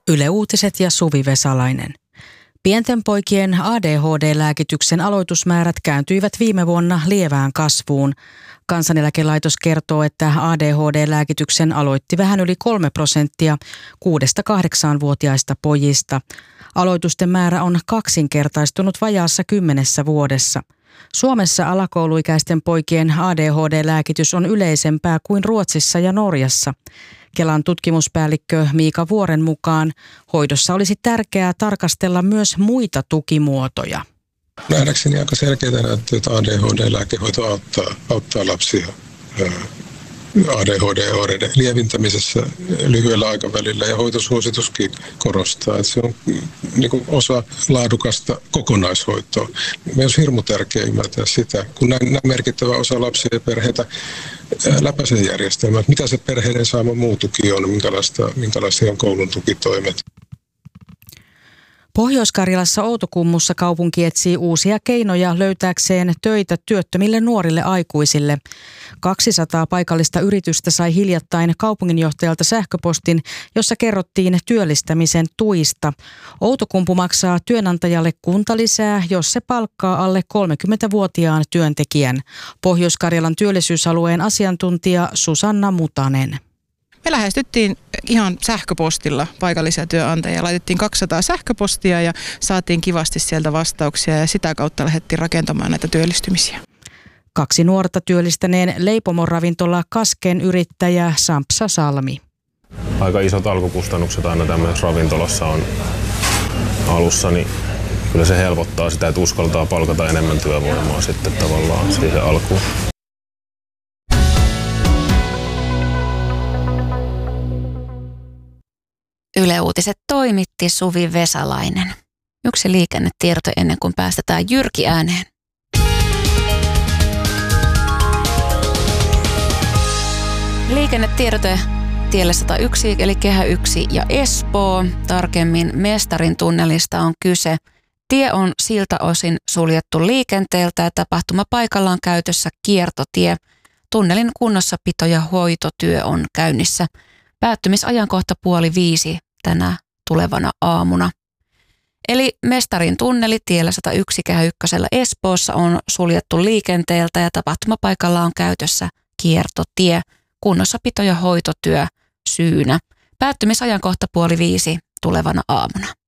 Yle Uutiset ja Suvi Vesalainen. Pienten poikien ADHD-lääkityksen aloitusmäärät kääntyivät viime vuonna lievään kasvuun. Kansaneläkelaitos kertoo, että ADHD-lääkityksen aloitti vähän yli 3% 6-8-vuotiaista pojista. Aloitusten määrä on kaksinkertaistunut vajaassa 10 vuodessa. Suomessa alakouluikäisten poikien ADHD-lääkitys on yleisempää kuin Ruotsissa ja Norjassa. Kelan tutkimuspäällikkö Miika Vuoren mukaan hoidossa olisi tärkeää tarkastella myös muita tukimuotoja. Nähdäkseni aika selkeitä näyttää, että ADHD-lääkehoito auttaa lapsia ADHD-oireiden lievintämisessä lyhyellä aikavälillä, ja hoitosuosituskin korostaa, että se on niin kuin osa laadukasta kokonaishoitoa. Meidän olisi hirmu tärkeää ymmärtää sitä, kun näin merkittävä osa lapsia ja perheitä läpäisee järjestelmää, mitä se perheiden saama muu tuki on, minkälaisia on koulun tukitoimet. Pohjois-Karjalassa Outokummussa kaupunki etsii uusia keinoja löytääkseen töitä työttömille nuorille aikuisille. 200 paikallista yritystä sai hiljattain kaupunginjohtajalta sähköpostin, jossa kerrottiin työllistämisen tuista. Outokumpu maksaa työnantajalle kuntalisää, jos se palkkaa alle 30-vuotiaan työntekijän. Pohjois-Karjalan työllisyysalueen asiantuntija Susanna Mutanen. Me lähestyttiin ihan sähköpostilla paikallisia työnantajia. Laitettiin 200 sähköpostia ja saatiin kivasti sieltä vastauksia ja sitä kautta lähdettiin rakentamaan näitä työllistymisiä. 2 nuorta työllistäneen leipomoravintola Kasken yrittäjä Sampsa Salmi. Aika isot alkukustannukset aina tämmöisessä ravintolassa on alussa, niin kyllä se helpottaa sitä, että uskaltaa palkata enemmän työvoimaa sitten tavallaan siihen alkuun. Yle Uutiset toimitti Suvi Vesalainen. Yksi liikennetiedote ennen kuin päästetään Jyrki ääneen. Liikennetiedote tielle 101 eli Kehä 1 ja Espoo. Tarkemmin Mestarin tunnelista on kyse. Tie on siltä osin suljettu liikenteeltä ja tapahtumapaikalla on käytössä kiertotie. Tunnelin kunnossapito ja hoitotyö on käynnissä. Päättymisajankohta 4:30 tänä tulevana aamuna. Eli Mestarin tunneli tiellä 101 Kehä 1 Espoossa on suljettu liikenteeltä ja tapahtumapaikalla on käytössä kiertotie. Kunnossapito ja hoitotyö syynä. Päättymisajankohta 4:30 tulevana aamuna.